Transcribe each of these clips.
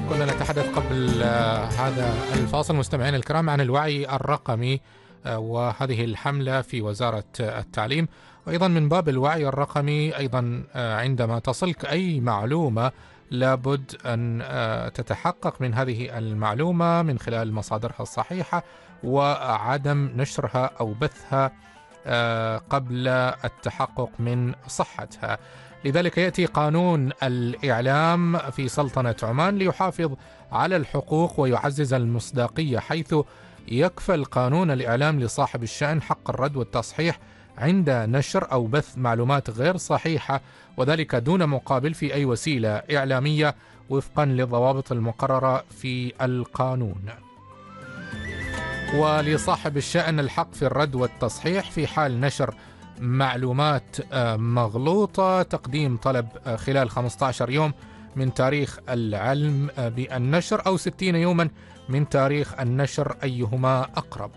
كنا نتحدث قبل هذا الفاصل مستمعين الكرام عن الوعي الرقمي وهذه الحملة في وزارة التعليم، وأيضا من باب الوعي الرقمي أيضا عندما تصلك أي معلومة لابد أن تتحقق من هذه المعلومة من خلال مصادرها الصحيحة وعدم نشرها أو بثها قبل التحقق من صحتها. لذلك يأتي قانون الإعلام في سلطنة عمان ليحافظ على الحقوق ويعزز المصداقية، حيث يكفل قانون الإعلام لصاحب الشأن حق الرد والتصحيح عند نشر أو بث معلومات غير صحيحة، وذلك دون مقابل في أي وسيلة إعلامية وفقا للضوابط المقررة في القانون. ولصاحب الشأن الحق في الرد والتصحيح في حال نشر معلومات مغلوطة، تقديم طلب خلال 15 يوم من تاريخ العلم بالنشر أو 60 يوما من تاريخ النشر أيهما أقرب.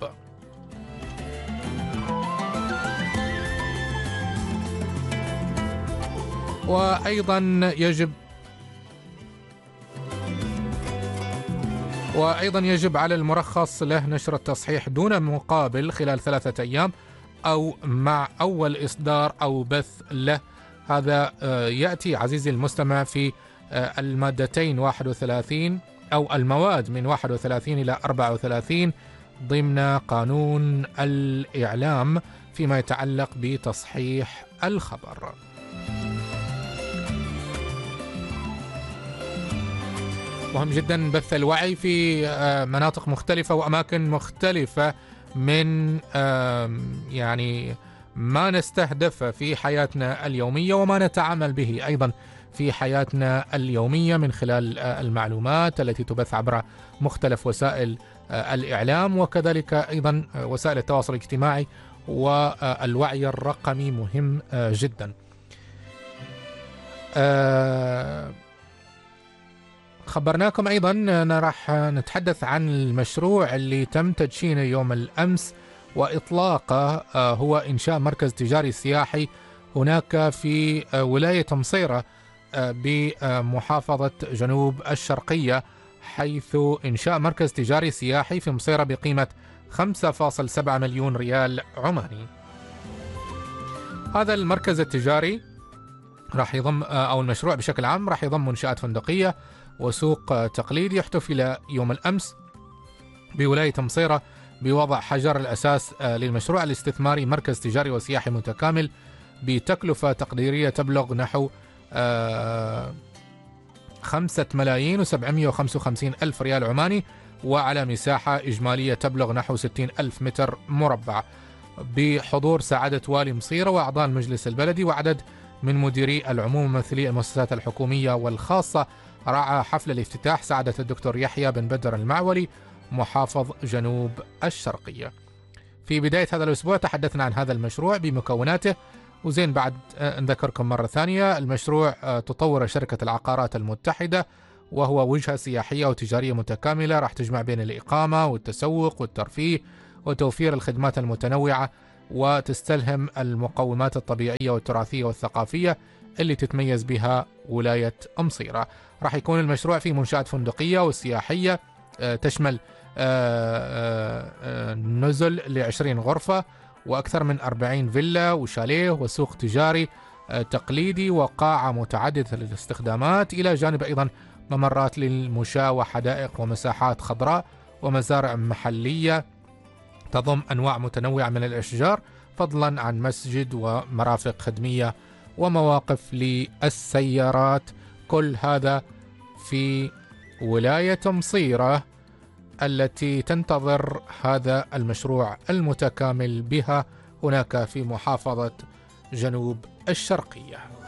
وأيضا يجب على المرخص له نشر التصحيح دون مقابل خلال 3 أيام أو مع أول إصدار أو بث له. هذا يأتي عزيزي المستمع في المادتين 31 أو المواد من 31 إلى 34 ضمن قانون الإعلام فيما يتعلق بتصحيح الخبر. مهم جدا بث الوعي في مناطق مختلفة وأماكن مختلفة من يعني ما نستهدف في حياتنا اليومية وما نتعامل به أيضا في حياتنا اليومية من خلال المعلومات التي تبث عبر مختلف وسائل الإعلام، وكذلك أيضا وسائل التواصل الاجتماعي. والوعي الرقمي مهم جدا. خبرناكم أيضا أن راح نتحدث عن المشروع اللي تم تدشينه يوم الأمس وإطلاقه، هو إنشاء مركز تجاري سياحي هناك في ولاية مصيرة بمحافظة جنوب الشرقية، حيث إنشاء مركز تجاري سياحي في مصيرة بقيمة 5.7 مليون ريال عماني. هذا المركز التجاري راح يضم أو المشروع بشكل عام راح يضم منشآت فندقية وسوق تقليدي. احتفل يوم الأمس بولاية مصيرة بوضع حجر الأساس للمشروع الاستثماري مركز تجاري وسياحي متكامل بتكلفة تقديرية تبلغ نحو 5,755,000 ريال عماني، وعلى مساحة إجمالية تبلغ نحو 60,000 متر مربع، بحضور سعادة والي مصيرة وأعضاء المجلس البلدي وعدد من مديري العموم وممثلي المؤسسات الحكومية والخاصة. رعى حفل الافتتاح سعادة الدكتور يحيى بن بدر المعولي محافظ جنوب الشرقية. في بداية هذا الأسبوع تحدثنا عن هذا المشروع بمكوناته، وزين بعد نذكركم مرة ثانية المشروع تطور شركة العقارات المتحدة، وهو وجهة سياحية وتجارية متكاملة راح تجمع بين الإقامة والتسوق والترفيه وتوفير الخدمات المتنوعة، وتستلهم المقومات الطبيعية والتراثية والثقافية اللي تتميز بها ولاية مصيرة. راح يكون المشروع فيه منشآت فندقية وسياحية تشمل نزل ل20 غرفة وأكثر من 40 فيلا وشاليه وسوق تجاري تقليدي وقاعة متعددة الاستخدامات، إلى جانب أيضا ممرات للمشاة وحدائق ومساحات خضراء ومزارع محلية تضم أنواع متنوعة من الأشجار، فضلا عن مسجد ومرافق خدمية ومواقف للسيارات. كل هذا في ولاية مصيرة التي تنتظر هذا المشروع المتكامل بها هناك في محافظة جنوب الشرقية.